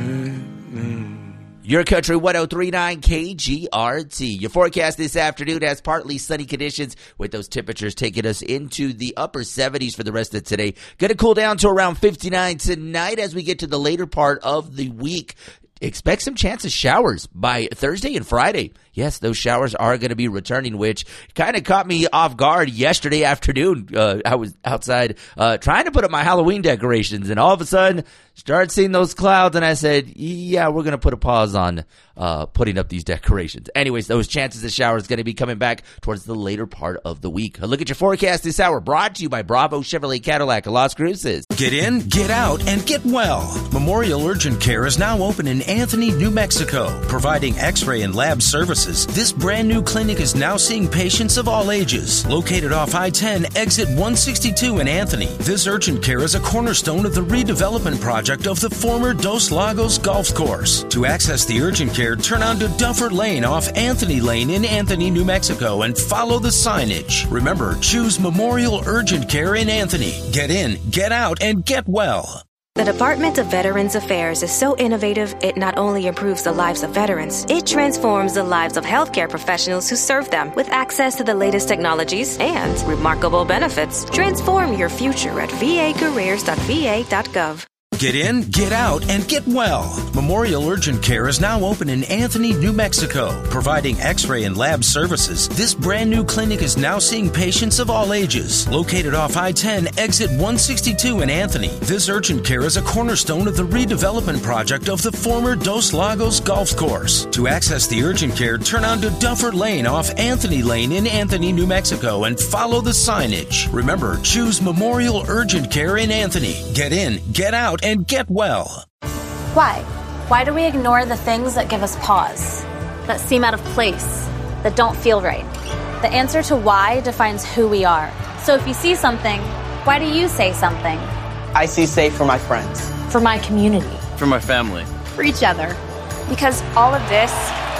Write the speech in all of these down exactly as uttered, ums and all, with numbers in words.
Your Country one oh three point nine K G R T. Your forecast this afternoon has partly sunny conditions with those temperatures taking us into the upper seventies for the rest of today. Going to cool down to around fifty-nine tonight as we get to the later part of the week. Expect some chance of showers by Thursday and Friday. Yes, those showers are going to be returning, which kind of caught me off guard yesterday afternoon. Uh, I was outside uh, trying to put up my Halloween decorations, and all of a sudden started seeing those clouds, and I said, yeah, we're going to put a pause on uh, putting up these decorations. Anyways, those chances of showers going to be coming back towards the later part of the week. A look at your forecast this hour brought to you by Bravo Chevrolet Cadillac of Las Cruces. Get in, get out, and get well. Memorial Urgent Care is now open in Anthony, New Mexico, providing x-ray and lab services. This brand new clinic is now seeing patients of all ages. Located off I ten, exit one sixty-two in Anthony, this urgent care is a cornerstone of the redevelopment project of the former Dos Lagos Golf Course. To access the urgent care, turn onto Duffer Lane off Anthony Lane in Anthony, New Mexico, and follow the signage. Remember, choose Memorial Urgent Care in Anthony. Get in, get out, and get well. The Department of Veterans Affairs is so innovative, it not only improves the lives of veterans, it transforms the lives of healthcare professionals who serve them with access to the latest technologies and remarkable benefits. Transform your future at v a careers dot v a dot gov. Get in, get out, and get well. Memorial Urgent Care is now open in Anthony, New Mexico, providing x-ray and lab services. This brand new clinic is now seeing patients of all ages. Located off I ten, exit one sixty-two in Anthony, this urgent care is a cornerstone of the redevelopment project of the former Dos Lagos Golf Course. To access the urgent care, turn onto Duffer Lane off Anthony Lane in Anthony, New Mexico, and follow the signage. Remember, choose Memorial Urgent Care in Anthony. Get in, get out, and get well. Why? Why do we ignore the things that give us pause, that seem out of place, that don't feel right? The answer to why defines who we are. So if you see something, why do you say something? I see safe for my friends. For my community. For my family. For each other. Because all of this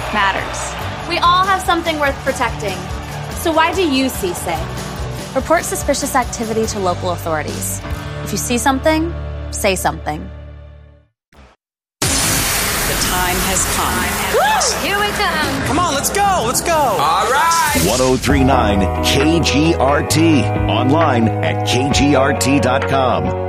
matters. We all have something worth protecting. So why do you see safe? Report suspicious activity to local authorities. If you see something, say something. The time has come. Here we come. Come on, let's go, let's go. All right. one oh three point nine K G R T. Online at K G R T dot com.